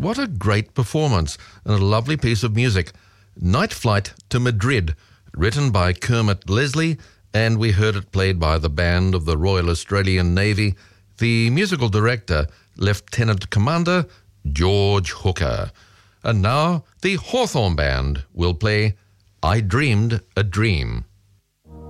what a great performance and a lovely piece of music. Night Flight to Madrid, written by Kermit Leslie, and we heard it played by the band of the Royal Australian Navy, the musical director, Lieutenant Commander George Hooker. And now the Hawthorne Band will play I Dreamed a Dream.